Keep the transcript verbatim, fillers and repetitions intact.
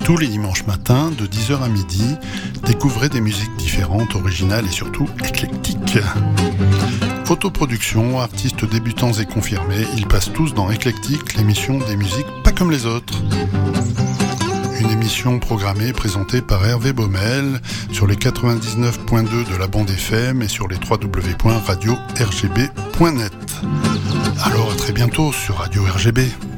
Tous les dimanches matins, de dix heures à midi, découvrez des musiques différentes, originales et surtout éclectiques. Autoproduction, artistes débutants et confirmés, ils passent tous dans Éclectique, l'émission des musiques pas comme les autres. Une émission programmée, présentée par Hervé Baumel sur les quatre-vingt-dix-neuf point deux de la bande F M et sur les w w w point radio r g b point net. Alors à très bientôt sur Radio R G B.